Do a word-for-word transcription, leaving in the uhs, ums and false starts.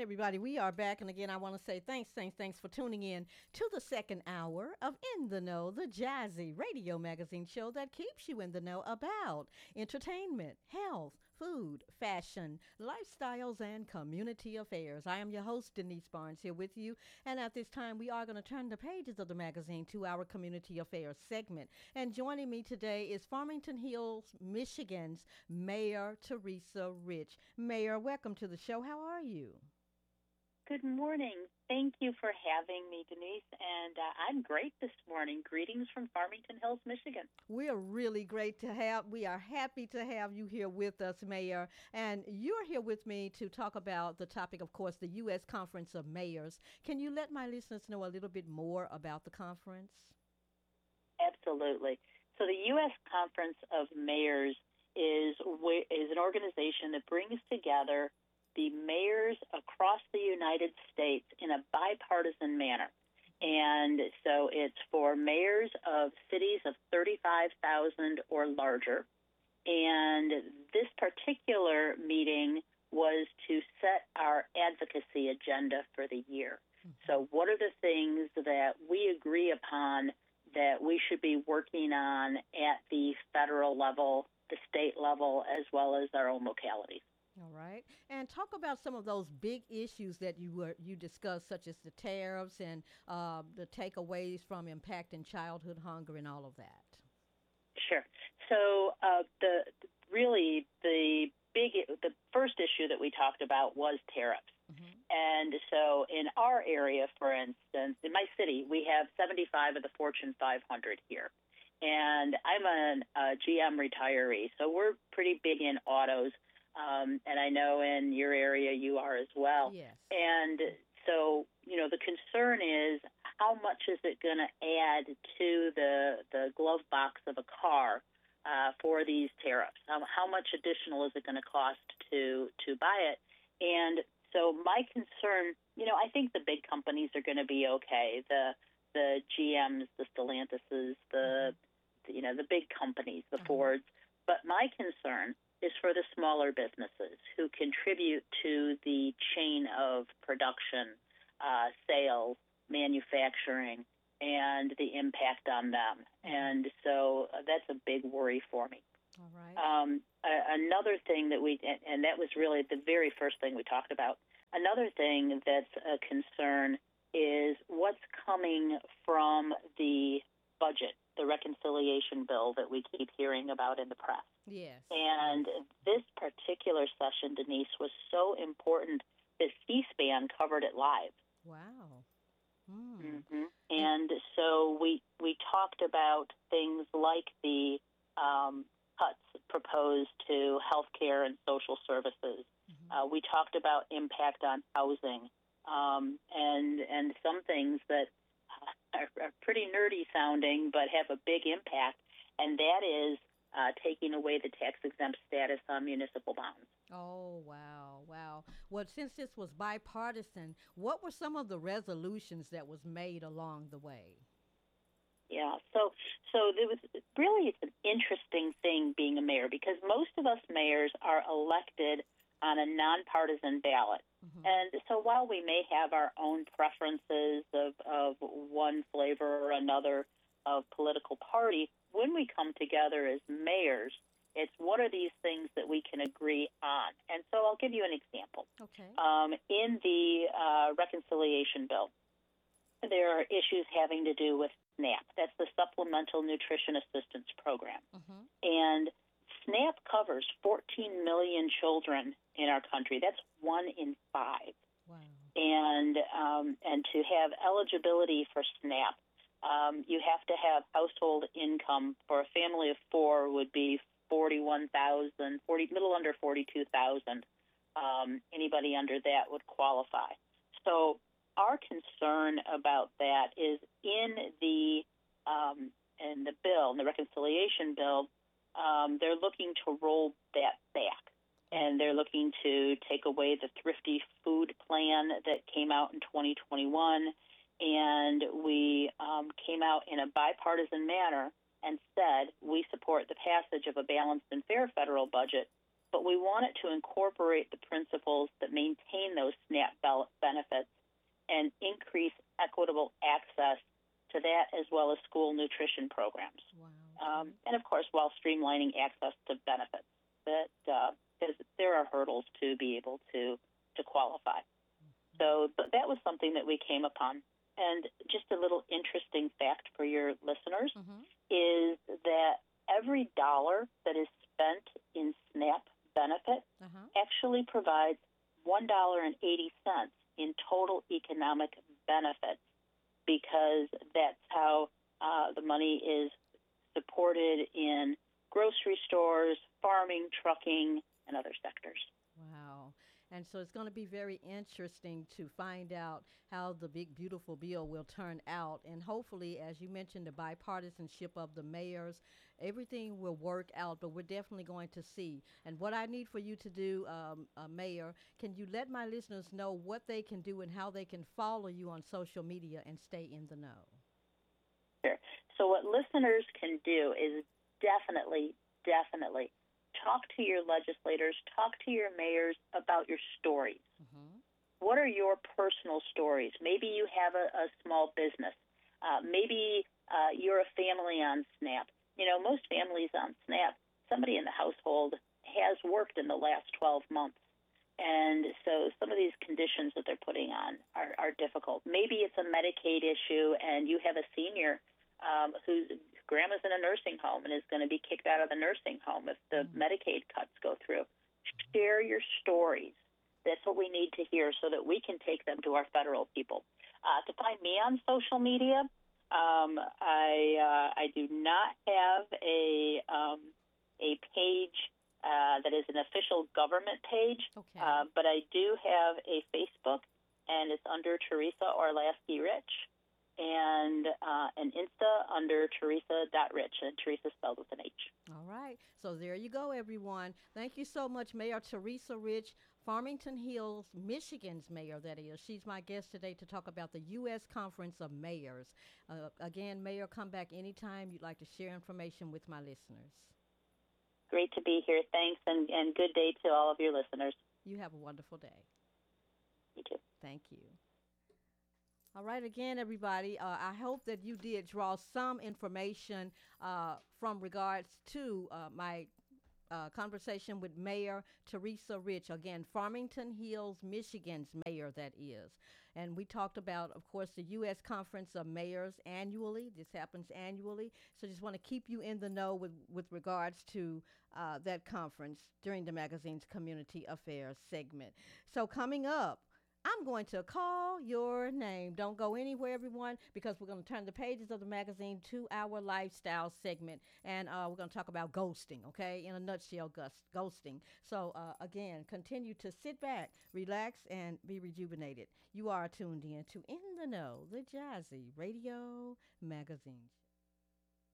everybody. We are back. And again, I want to say thanks, thanks, thanks for tuning in to the second hour of In the Know, the jazzy radio magazine show that keeps you in the know about entertainment, health, food, fashion, lifestyles, and community affairs. I am your host, Denise Barnes, here with you. And at this time, we are going to turn the pages of the magazine to our community affairs segment. And joining me today is Farmington Hills, Michigan's Mayor Teresa Rich. Mayor, welcome to the show. How are you? Good morning. Thank you for having me, Denise, and uh, I'm great this morning. Greetings from Farmington Hills, Michigan. We are really great to have, we are happy to have you here with us, Mayor, and you're here with me to talk about the topic, of course, the U S Conference of Mayors. Can you let my listeners know a little bit more about the conference? Absolutely. So the U S Conference of Mayors is, is an organization that brings together the mayors across the United States in a bipartisan manner. And so it's for mayors of cities of thirty-five thousand or larger. And this particular meeting was to set our advocacy agenda for the year. Mm-hmm. So what are the things that we agree upon that we should be working on at the federal level, the state level, as well as our own localities? All right. And talk about some of those big issues that you were you discussed, such as the tariffs and uh, the takeaways from impacting childhood hunger and all of that. Sure. So uh, the really the big the first issue that we talked about was tariffs. Mm-hmm. And so in our area, for instance, in my city, we have seventy-five of the Fortune five hundred here. And I'm a, a G M retiree, so we're pretty big in autos. Um, and I know in your area you are as well. Yes. And so, you know, the concern is how much is it going to add to the the glove box of a car uh, for these tariffs? Um, how much additional is it going to cost to to buy it? And so my concern, you know, I think the big companies are going to be okay. The the G Ms, the Stellantises, the, the you know the big companies, the mm-hmm. Fords. But my concern is for the smaller businesses who contribute to the chain of production, uh, sales, manufacturing, and the impact on them. Mm-hmm. And so uh, that's a big worry for me. All right. Um, a- another thing that we, and, and that was really the very first thing we talked about, another thing that's a concern is what's coming from the budget, the reconciliation bill that we keep hearing about in the press. Yes. And this particular session, Denise, was so important that C-SPAN covered it live. Wow. Mm. Mm-hmm. And so we we talked about things like the um, cuts proposed to healthcare and social services. Mm-hmm. Uh, we talked about impact on housing um, and and some things that are, are pretty nerdy sounding but have a big impact, and that is Uh, taking away the tax-exempt status on municipal bonds. Oh, wow, wow. Well, since this was bipartisan, what were some of the resolutions that was made along the way? Yeah, so so there was really it's an interesting thing being a mayor because most of us mayors are elected on a nonpartisan ballot. Mm-hmm. And so while we may have our own preferences of, of one flavor or another of political party, when we come together as mayors, it's what are these things that we can agree on? And so I'll give you an example. Okay. Um, in the uh, reconciliation bill, there are issues having to do with SNAP. That's the Supplemental Nutrition Assistance Program. Mm-hmm. And SNAP covers fourteen million children in our country. That's one in five. Wow. And, um, and to have eligibility for SNAP, Um, you have to have household income for a family of four would be forty-one thousand, forty, little under forty-two thousand. Um, anybody under that would qualify. So our concern about that is in the um, in the bill, in the reconciliation bill, um, they're looking to roll that back, and they're looking to take away the Thrifty Food Plan that came out in twenty twenty-one. And we um, came out in a bipartisan manner and said we support the passage of a balanced and fair federal budget, but we want it to incorporate the principles that maintain those SNAP benefits and increase equitable access to that, as well as school nutrition programs. Wow. Um, and, of course, while streamlining access to benefits, that uh, there are hurdles to be able to, to qualify. Mm-hmm. So but that was something that we came upon. And just a little interesting fact for your listeners mm-hmm. is that every dollar that is spent in SNAP benefit uh-huh. actually provides one dollar and eighty cents in total economic benefits, because that's how uh, the money is supported in grocery stores, farming, trucking, and other sectors. Wow. And so it's going to be very interesting to find out how the big, beautiful bill will turn out. And hopefully, as you mentioned, the bipartisanship of the mayors, everything will work out, but we're definitely going to see. And what I need for you to do, um, uh, Mayor, can you let my listeners know what they can do and how they can follow you on social media and stay in the know? Sure. So what listeners can do is definitely, definitely talk to your legislators, talk to your mayors about your stories. Mm-hmm. What are your personal stories? Maybe you have a, a small business. Uh, maybe uh, you're a family on SNAP. You know, most families on SNAP, somebody in the household has worked in the last twelve months. And so some of these conditions that they're putting on are, are difficult. Maybe it's a Medicaid issue and you have a senior um, whose grandma's in a nursing home and is going to be kicked out of the nursing home if the mm-hmm. Medicaid cuts go through. Share your stories. That's what we need to hear so that we can take them to our federal people. Uh, to find me on social media, um, I uh, I do not have a um, a page uh, that is an official government page, okay. uh, but I do have a Facebook, and it's under Teresa Orlasky Rich, and uh, an Insta under Teresa dot Rich, and Teresa spelled with an H. All right. So there you go, everyone. Thank you so much, Mayor Teresa Rich, Farmington Hills, Michigan's mayor, that is. She's my guest today to talk about the U S Conference of Mayors. Uh, again, Mayor, come back anytime you'd like to share information with my listeners. Great to be here. Thanks, and, and good day to all of your listeners. You have a wonderful day. You too. Thank you. All right, again, everybody, uh, I hope that you did draw some information uh, from regards to uh, my uh, conversation with Mayor Teresa Rich, again, Farmington Hills, Michigan's mayor, that is. And we talked about, of course, the U S Conference of Mayors annually. This happens annually. So just want to keep you in the know with, with regards to uh, that conference during the magazine's Community Affairs segment. So coming up, I'm going to call your name. Don't go anywhere, everyone, because we're going to turn the pages of the magazine to our lifestyle segment, and uh, we're going to talk about ghosting, okay, in a nutshell, ghost, ghosting. So, uh, again, continue to sit back, relax, and be rejuvenated. You are tuned in to In the Know, the Jazzy Radio Magazine.